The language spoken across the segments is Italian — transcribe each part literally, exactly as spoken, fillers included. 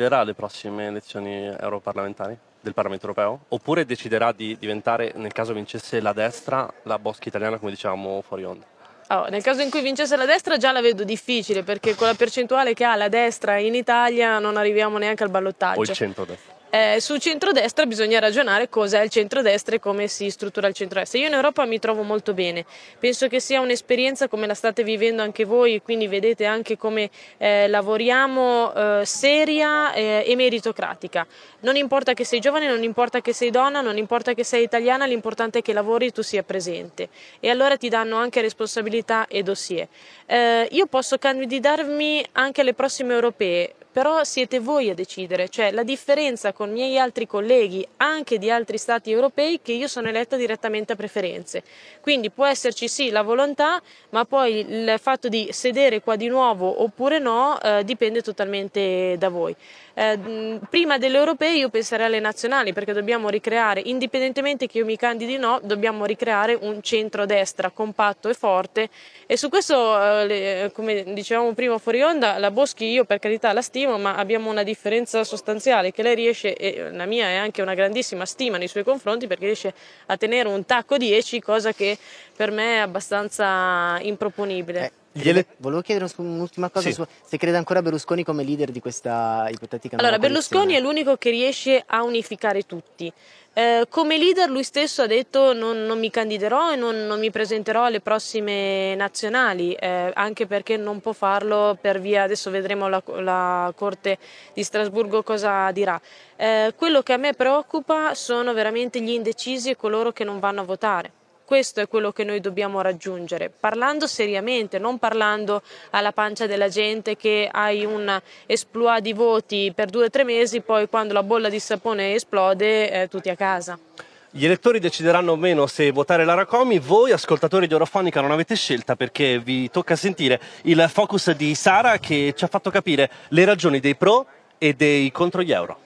candiderà alle prossime elezioni europarlamentari del Parlamento europeo? Oppure deciderà di diventare, nel caso vincesse la destra, la Boschi italiana, come dicevamo fuori onda? Oh, nel caso in cui vincesse la destra già la vedo difficile, perché con la percentuale che ha la destra in Italia non arriviamo neanche al ballottaggio. O il centrodestra? Eh, su centrodestra bisogna ragionare cos'è il centrodestra e come si struttura il centrodestra. Io in Europa mi trovo molto bene, penso che sia un'esperienza come la state vivendo anche voi, quindi vedete anche come eh, lavoriamo eh, seria eh, e meritocratica. Non importa che sei giovane, non importa che sei donna, non importa che sei italiana, l'importante è che lavori e tu sia presente, e allora ti danno anche responsabilità e dossier. Eh, io posso candidarmi anche alle prossime europee, però siete voi a decidere, cioè la differenza con i miei altri colleghi, anche di altri stati europei, che io sono eletta direttamente a preferenze. Quindi può esserci sì la volontà, ma poi il fatto di sedere qua di nuovo oppure no eh, dipende totalmente da voi. Eh, prima delle europee io penserei alle nazionali, perché dobbiamo ricreare, indipendentemente che io mi candidi o no, dobbiamo ricreare un centrodestra compatto e forte, e su questo, eh, le, come dicevamo prima fuori onda, la Boschi io per carità la stimo, ma abbiamo una differenza sostanziale, che lei riesce, e la mia è anche una grandissima stima nei suoi confronti, perché riesce a tenere un tacco dieci, cosa che per me è abbastanza improponibile. Eh. Ele- Volevo chiedere un'ultima cosa, sì. su, se crede ancora Berlusconi come leader di questa ipotetica nuova Allora, Berlusconi è l'unico che riesce a unificare tutti. Eh, come leader lui stesso ha detto non, non mi candiderò e non, non mi presenterò alle prossime nazionali, eh, anche perché non può farlo per via, adesso vedremo la, la Corte di Strasburgo cosa dirà. Eh, quello che a me preoccupa sono veramente gli indecisi e coloro che non vanno a votare. Questo è quello che noi dobbiamo raggiungere, parlando seriamente, non parlando alla pancia della gente, che hai un esploit di voti per due o tre mesi, poi quando la bolla di sapone esplode eh, tutti a casa. Gli elettori decideranno o meno se votare Lara Comi. Voi, ascoltatori di Eurofonica, non avete scelta, perché vi tocca sentire il focus di Sara, che ci ha fatto capire le ragioni dei pro e dei contro gli euro.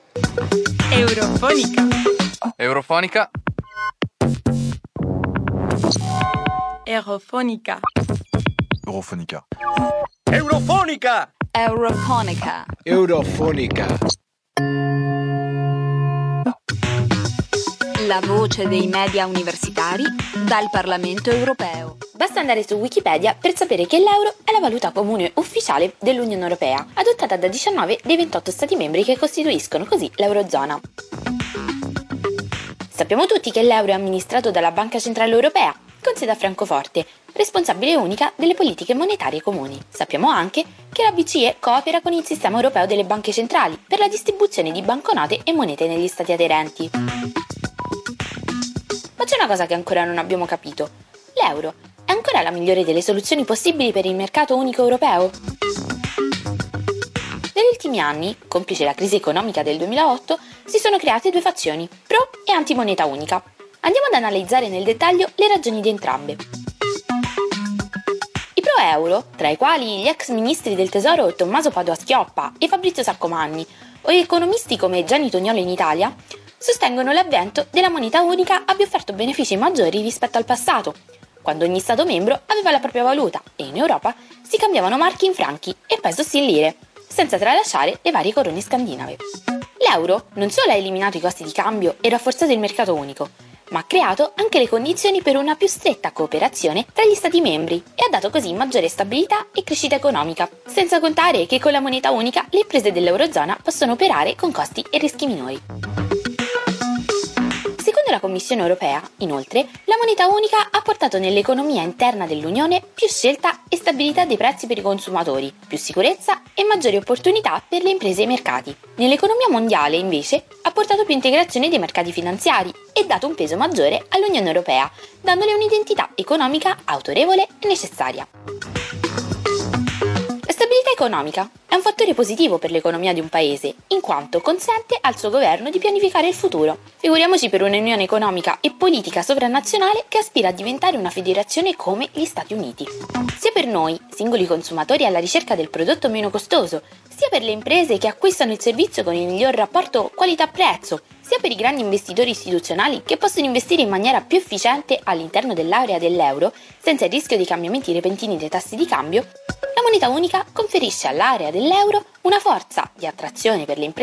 Eurofonica. Eurofonica. Eurofonica. Eurofonica. Eurofonica. Eurofonica. Eurofonica. La voce dei media universitari dal Parlamento europeo. Basta andare su Wikipedia per sapere che l'euro è la valuta comune ufficiale dell'Unione Europea, adottata da diciannove dei ventotto Stati membri che costituiscono così l'Eurozona. Sappiamo tutti che l'euro è amministrato dalla Banca Centrale Europea, con sede a Francoforte, responsabile unica delle politiche monetarie comuni. Sappiamo anche che la B C E coopera con il sistema europeo delle banche centrali per la distribuzione di banconote e monete negli stati aderenti. Ma c'è una cosa che ancora non abbiamo capito. L'euro è ancora la migliore delle soluzioni possibili per il mercato unico europeo? Negli ultimi anni, complice la crisi economica del duemilaotto, si sono create due fazioni, pro e anti-moneta unica. Andiamo ad analizzare nel dettaglio le ragioni di entrambe. I pro-euro, tra i quali gli ex ministri del Tesoro Tommaso Padoa-Schioppa e Fabrizio Saccomanni, o economisti come Gianni Toniolo in Italia, sostengono l'avvento della moneta unica abbia offerto benefici maggiori rispetto al passato, quando ogni Stato membro aveva la propria valuta e in Europa si cambiavano marchi in franchi e pesos in lire, senza tralasciare le varie corone scandinave. L'euro non solo ha eliminato i costi di cambio e rafforzato il mercato unico, ma ha creato anche le condizioni per una più stretta cooperazione tra gli Stati membri e ha dato così maggiore stabilità e crescita economica, senza contare che con la moneta unica le imprese dell'Eurozona possono operare con costi e rischi minori. Secondo la Commissione europea, inoltre, la moneta unica ha portato nell'economia interna dell'Unione più scelta e stabilità dei prezzi per i consumatori, più sicurezza e maggiori opportunità per le imprese e i mercati. Nell'economia mondiale, invece, ha portato più integrazione dei mercati finanziari e dato un peso maggiore all'Unione Europea, dandole un'identità economica autorevole e necessaria. La stabilità economica è un fattore positivo per l'economia di un paese, in quanto consente al suo governo di pianificare il futuro. Figuriamoci per un'unione economica e politica sovranazionale che aspira a diventare una federazione come gli Stati Uniti. Sia per noi, singoli consumatori alla ricerca del prodotto meno costoso, sia per le imprese che acquistano il servizio con il miglior rapporto qualità-prezzo, sia per i grandi investitori istituzionali che possono investire in maniera più efficiente all'interno dell'area dell'euro, senza il rischio di cambiamenti repentini dei tassi di cambio, la moneta unica conferisce all'area dell'euro una forza di attrazione per le imprese